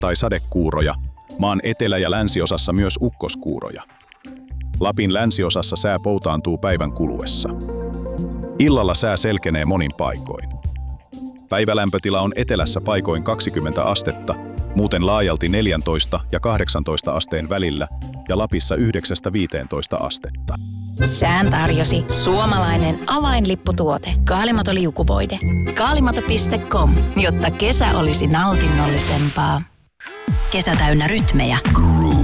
tai sadekuuroja, maan etelä- ja länsiosassa myös ukkoskuuroja. Lapin länsiosassa sää poutaantuu päivän kuluessa. Illalla sää selkenee monin paikoin. Päivälämpötila on etelässä paikoin 20 astetta, muuten laajalti 14 ja 18 asteen välillä ja Lapissa 9–15 astetta. Sään tarjosi suomalainen avainlipputuote Kaalimato-liukuvoide. Kaalimato.com, jotta kesä olisi nautinnollisempaa. Kesä täynnä rytmejä.